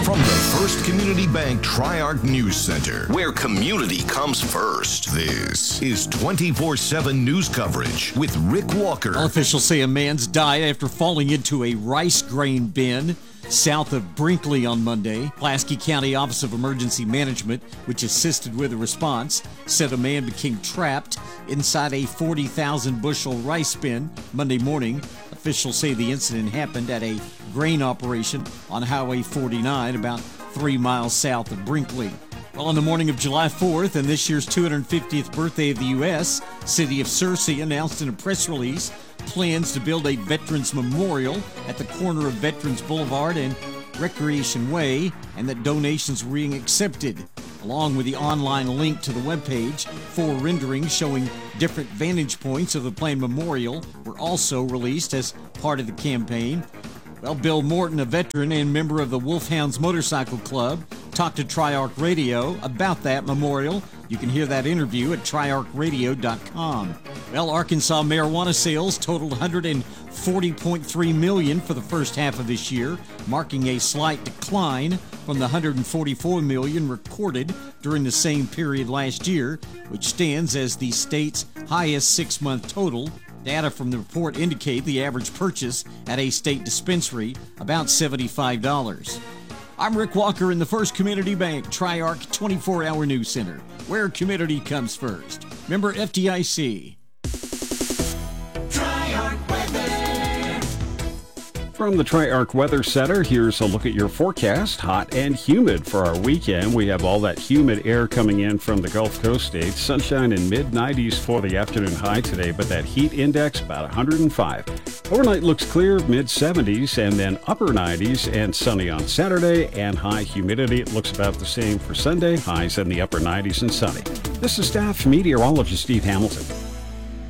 From the First Community Bank Tri-Arc News Center, where community comes first, this is 24/7 news coverage with Rick Walker. Well, officials say a man's died after falling into a rice grain bin south of Brinkley on Monday. Pulaski County Office of Emergency Management, which assisted with the response, said a man became trapped inside a 40,000 bushel rice bin Monday morning. Officials say the incident happened at a grain operation on Highway 49, about 3 miles south of Brinkley. Well, on the morning of July 4th and this year's 250th birthday of the U.S., City of Searcy announced in a press release plans to build a Veterans Memorial at the corner of Veterans Boulevard and Recreation Way, and that donations were being accepted. Along with the online link to the webpage, 4 renderings showing different vantage points of the planned memorial were also released as part of the campaign. Well, Bill Morton, a veteran and member of the Wolfhounds Motorcycle Club, talked to Tri-Arc Radio about that memorial. You can hear that interview at triarcradio.com. Well, Arkansas marijuana sales totaled $140.3 million for the first half of this year, marking a slight decline from the $144 million recorded during the same period last year, which stands as the state's highest 6-month total. Data from the report indicate the average purchase at a state dispensary about $75. I'm Rick Walker in the First Community Bank Tri-Arc 24-hour News Center, where community comes first. Member FDIC. Tri-Arc Weather. From the Tri-Arc Weather Center, here's a look at your forecast. Hot and humid for our weekend. We have all that humid air coming in from the Gulf Coast states. Sunshine in mid-90s for the afternoon high today, but that heat index about 105. Overnight looks clear, mid-70s, and then upper 90s and sunny on Saturday, and high humidity. It looks about the same for Sunday. Highs in the upper 90s and sunny. This is staff meteorologist Steve Hamilton.